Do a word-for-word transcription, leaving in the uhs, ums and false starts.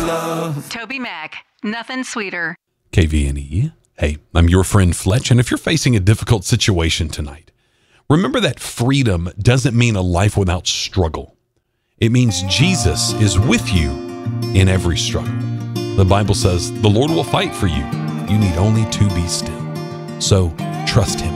love. Toby Mac, nothing sweeter. K V N E. Hey, I'm your friend Fletch, and if you're facing a difficult situation tonight, remember that freedom doesn't mean a life without struggle. It means Jesus is with you in every struggle. The Bible says the Lord will fight for you. You need only to be still. So trust him.